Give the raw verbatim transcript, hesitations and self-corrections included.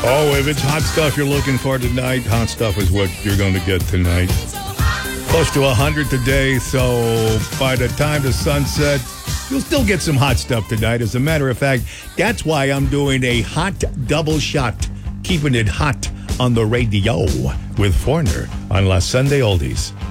Oh, if it's hot stuff you're looking for tonight, hot stuff is what you're going to get tonight. Close to one hundred today, so by the time the sun sets, you'll still get some hot stuff tonight. As a matter of fact, that's why I'm doing a hot double shot, keeping it hot on the radio with Foreigner on La Sunday Oldies.